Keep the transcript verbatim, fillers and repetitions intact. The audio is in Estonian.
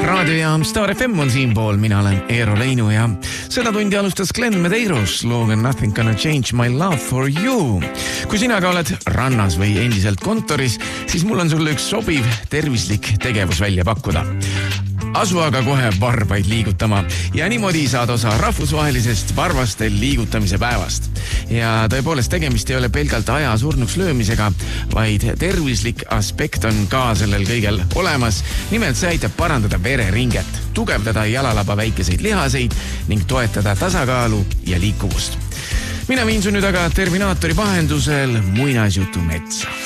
raadiojaam Star F M on siinpool, mina olen Eero Leinu ja seda tundi alustas Glenn Medeiros looga Nothing Gonna Change My Love For You. Kui sina ka oled rannas või endiselt kontoris, siis mul on sulle üks sobiv tervislik tegevus välja pakkuda. Asu aga kohe varbaid liigutama ja niimoodi saad osa rahvusvahelisest varvaste liigutamise päevast. Ja tõepoolest tegemist ei ole pelgalt aja surnuks löömisega, vaid tervislik aspekt on ka sellel kõigel olemas. Nimelt see aitab parandada vereringet, tugevdada jalalaba väikeseid lihaseid ning toetada tasakaalu ja liikuvust. Mina viin su nüüd aga Terminaatori vahendusel muinasjutu metsa.